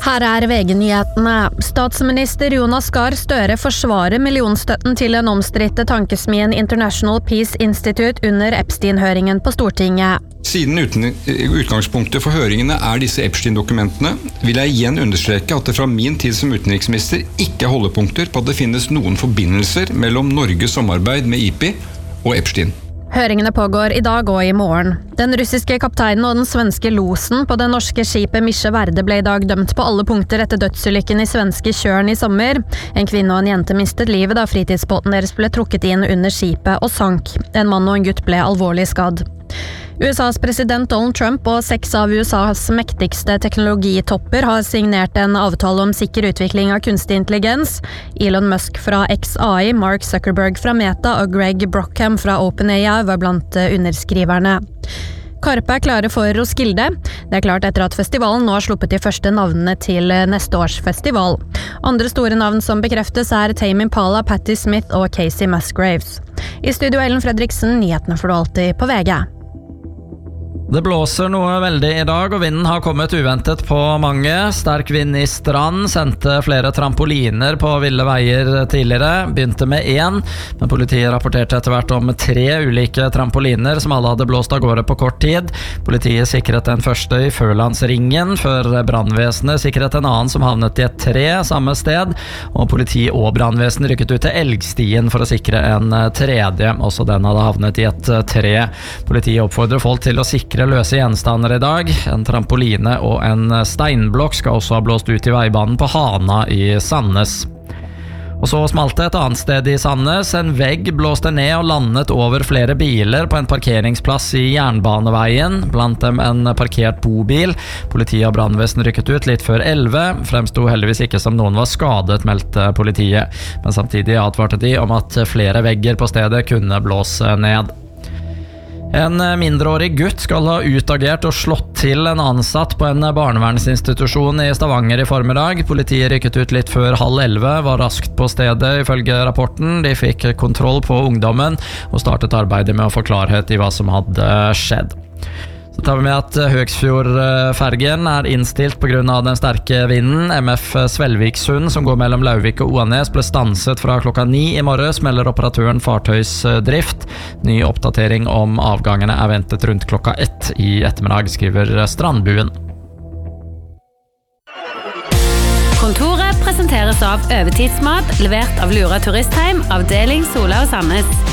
Her VG-nyhetene. Statsminister Jonas Gahr Støre forsvarer millionstøtten til den omstridte tankesmien International Peace Institute under Epstein-høringen på Stortinget. Siden utgangspunktet for høringene disse Epstein-dokumentene, vil jeg igjen understreke at det fra min tid som utenriksminister ikke holdepunkter på at det finnes noen forbindelser mellom Norges samarbeid med IPI og Epstein. Høringene pågår I dag og I morgen. Den russiske kapteinen og den svenske losen på det norske skipet Misje Verde ble I dag dømt på alle punkter etter dødsulykken I svenske Tjørn I sommer. En kvinne og en jente mistet livet da fritidsbåten deres ble trukket inn under skipet og sank. En mann og en gutt ble alvorlig skadd. USAs president Donald Trump og 6 av USAs mektigste teknologitopper har signert en avtale om sikker utvikling av kunstig intelligens. Elon Musk fra XAI, Mark Zuckerberg fra Meta og Greg Brockham fra OpenAI var blant underskriverne. Karpe klare for Roskilde. Det klart etter at festivalen nå har sluppet de første navnene til neste års festival. Andre store navn som bekreftes Tame Impala, Patti Smith og Casey Musgraves. I studio Ellen Fredriksen, nyhetene får du alltid på VG. Det blåser noe veldig I dag, og vinden har kommet uventet på mange. Sterk vind I Strand sendte flere trampoliner på ville veier tidligere. Begynte med 1, men politiet rapporterte etter hvert om 3 ulike trampoliner som alle hadde blåst av gårde på kort tid. Politiet sikret den første I Førlandsringen, før brandvesenet sikret en annen som havnet I et tre samme sted, og politi og brandvesen rykket ut til Elgstien for å sikre en tredje. Også den hadde havnet I et tre. Politiet oppfordrer folk til å sikre løse gjenstander I dag. En trampoline og en steinblokk skal også ha blåst ut I veibanen på Hana I Sandnes. Og så smalt det et annet sted I Sandnes. En vegg blåste ned og landet over flere biler på en parkeringsplass I Jernbaneveien, blant dem en parkert bobil. Politiet og brandvesen rykket ut litt før 11, fremsto heldigvis ikke som noen var skadet, meldte politiet. Men samtidig advarte de om at flere vegger på stedet kunne blåse ned. En mindreårig gutt skal ha utagert og slått til en ansatt på en barnevernsinstitusjon I Stavanger I formiddag. Politiet rykket ut litt før 10:30, var raskt på stedet ifølge rapporten. De fikk kontroll på ungdommen og startet arbeidet med å få klarhet I hva som hadde skjedd. Så tar vi med at Høgsfjordfergen innstilt på grunn av den sterke vinden. MF Svelviksund, som går mellom Lauvik og Oanes, ble stanset fra klokka 9 I morges, melder operatøren fartøysdrift. Ny oppdatering om avgangene ventet rundt klokka 1 I ettermiddag, skriver Strandbuen. Kontoret presenteres av Øvetidsmat, levert av Lura Turistheim, avdeling Sola og Sandnes.